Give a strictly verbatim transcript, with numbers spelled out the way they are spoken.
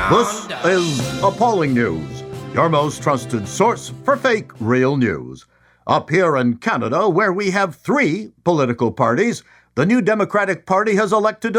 This is Appalling News, your most trusted source for fake real news. Up here in Canada, where we have three political parties, the New Democratic Party has elected